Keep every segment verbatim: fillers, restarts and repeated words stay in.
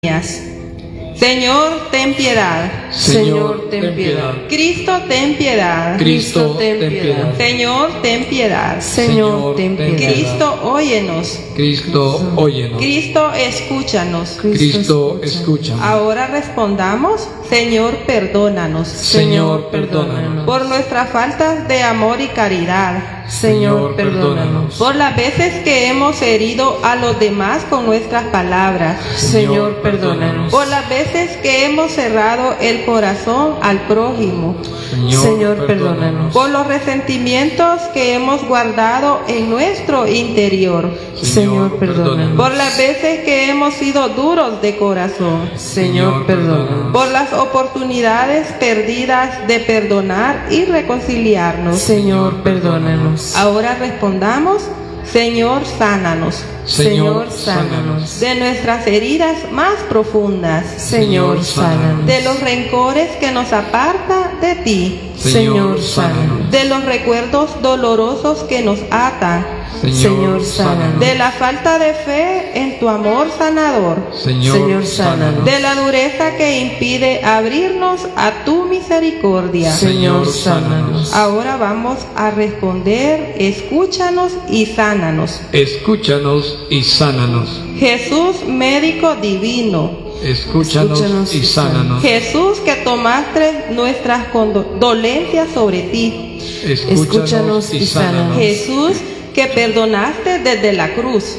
Señor, ten piedad. Señor, ten piedad. Cristo, ten piedad. Cristo, ten piedad. Señor, ten piedad. Señor, ten piedad. Cristo, óyenos. Cristo, óyenos. Cristo, escúchanos. Cristo, escúchanos. Ahora respondamos, Señor, perdónanos. Señor, perdónanos. Por nuestras faltas de amor y caridad. Señor, perdónanos. Por las veces que hemos herido a los demás con nuestras palabras. Señor, perdónanos. Por las veces que hemos cerrado el corazón al prójimo. Señor, perdónanos. Por los resentimientos que hemos guardado en nuestro interior. Señor, perdónanos. Por las veces que hemos sido duros de corazón. Señor, perdónanos. Por las oportunidades perdidas de perdonar y reconciliarnos. Señor, perdónanos. Ahora respondamos, Señor, sánanos. Señor, sánanos. De nuestras heridas más profundas. Señor, sánanos. De los rencores que nos apartan de ti. Señor, sánanos. De los recuerdos dolorosos que nos atan. Señor, sánanos. De la falta de fe en tu amor sanador. Señor, sánanos. De la dureza que impide abrirnos a tu misericordia. Señor, sánanos. Ahora vamos a responder, escúchanos y sánanos. Escúchanos y sánanos. Jesús, médico divino. Escúchanos, Escúchanos y sánanos. Jesús, que tomaste nuestras dolencias sobre ti. Escúchanos y sánanos. Jesús, que perdonaste desde la cruz.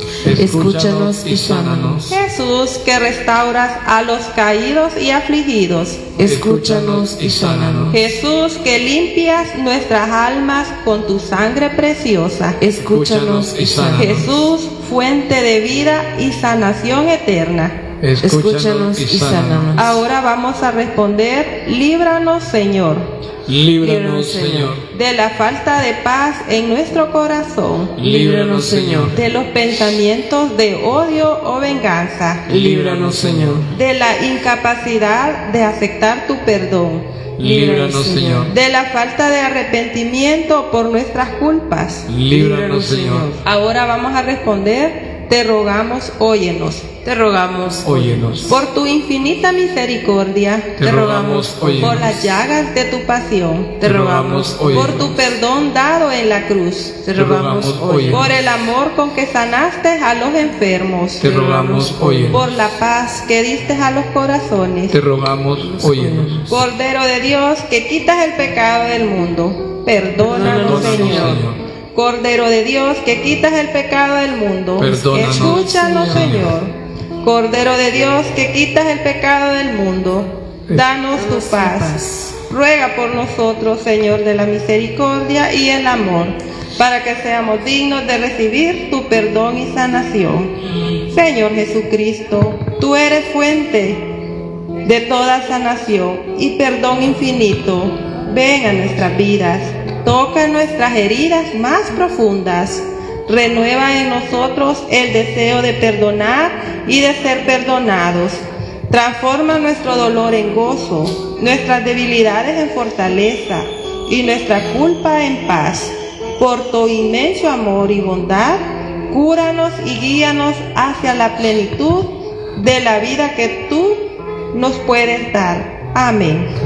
Escúchanos y sánanos. Jesús, que restauras a los caídos y afligidos. Escúchanos y sánanos. Jesús, que limpias nuestras almas con tu sangre preciosa. Escúchanos y sánanos. Jesús, fuente de vida y sanación eterna. Escúchanos y sánanos. Ahora vamos a responder, líbranos, Señor. Líbranos, Señor. De la falta de paz en nuestro corazón. Líbranos, Señor. De los pensamientos de odio o venganza. Líbranos, Señor. De la incapacidad de aceptar tu perdón. Líbranos, Señor. De la falta de arrepentimiento por nuestras culpas. Líbranos, Señor. Ahora vamos a responder, te rogamos, óyenos. Te rogamos, Óyenos. Por tu infinita misericordia. Te rogamos, óyenos. Por las llagas de tu pasión. Te rogamos, óyenos. Por tu perdón dado en la cruz. te rogamos, óyenos. Por el amor con que sanaste a los enfermos. Te rogamos, óyenos. Por la paz que diste a los corazones. Te rogamos, óyenos. Cordero de Dios, que quitas el pecado del mundo. Perdónanos, Perdónanos, Señor. Señor. Cordero de Dios, que quitas el pecado del mundo. Perdónanos, Escúchanos, Señor. Señor. Cordero de Dios, que quitas el pecado del mundo. Danos tu paz. Ruega por nosotros, Señor de la misericordia y el amor, para que seamos dignos de recibir tu perdón y sanación. Señor Jesucristo, tú eres fuente de toda sanación y perdón infinito. Ven a nuestras vidas, toca nuestras heridas más profundas, renueva en nosotros el deseo de perdonar y de ser perdonados. Transforma nuestro dolor en gozo, nuestras debilidades en fortaleza y nuestra culpa en paz. Por tu inmenso amor y bondad, cúranos y guíanos hacia la plenitud de la vida que tú nos puedes dar. Amén.